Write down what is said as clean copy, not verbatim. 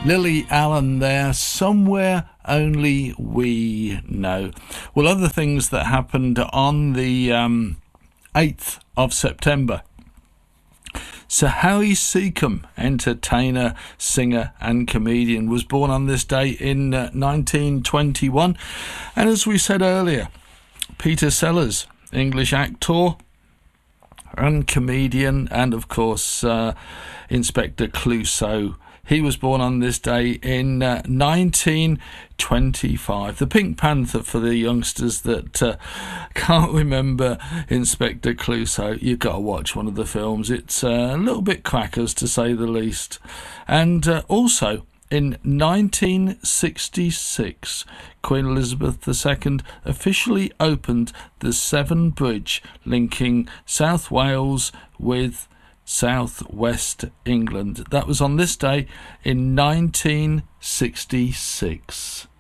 Lily Allen there, Somewhere Only We Know. Well, other things that happened on the 8th of September. Sir Howie Seacombe, entertainer, singer and comedian, was born on this day in 1921. And as we said earlier, Peter Sellers, English actor and comedian, and of course Inspector Clouseau. He was born on this day in 1925. The Pink Panther, for the youngsters that can't remember Inspector Clouseau, you've got to watch one of the films. It's a little bit crackers, to say the least. And also, in 1966, Queen Elizabeth II officially opened the Severn Bridge linking South Wales with South West England. That was on this day in 1966.